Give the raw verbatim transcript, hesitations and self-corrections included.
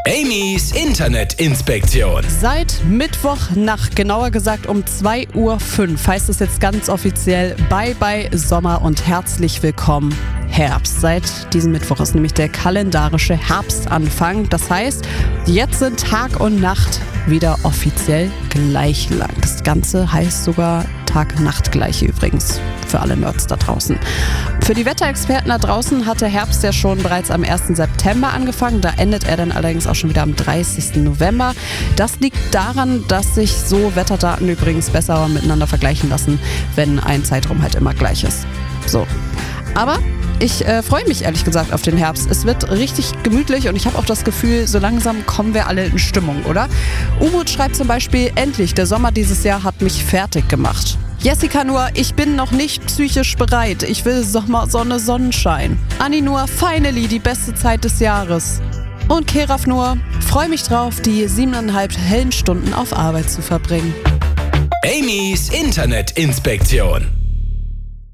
Amy's Internetinspektion. Seit Mittwochnacht, genauer gesagt um zwei Uhr fünf, heißt es jetzt ganz offiziell Bye Bye Sommer und herzlich willkommen Herbst. Seit diesem Mittwoch ist nämlich der kalendarische Herbstanfang. Das heißt, jetzt sind Tag und Nacht wieder offiziell gleich lang. Das Ganze heißt sogar Tag-Nacht-Gleiche übrigens, für alle Nerds da draußen. Für die Wetterexperten da draußen hat der Herbst ja schon bereits am ersten September angefangen. Da endet er dann allerdings auch schon wieder am dreißigsten November. Das liegt daran, dass sich so Wetterdaten übrigens besser miteinander vergleichen lassen, wenn ein Zeitraum halt immer gleich ist. So. Aber ich äh, freue mich ehrlich gesagt auf den Herbst. Es wird richtig gemütlich und ich habe auch das Gefühl, so langsam kommen wir alle in Stimmung, oder? Umut schreibt zum Beispiel, endlich, der Sommer dieses Jahr hat mich fertig gemacht. Jessica nur, ich bin noch nicht psychisch bereit. Ich will Sommer, Sonne, Sonnenschein. Anni nur, finally, die beste Zeit des Jahres. Und Keraf nur, freue mich drauf, die siebeneinhalb hellen Stunden auf Arbeit zu verbringen. Amy's Internetinspektion.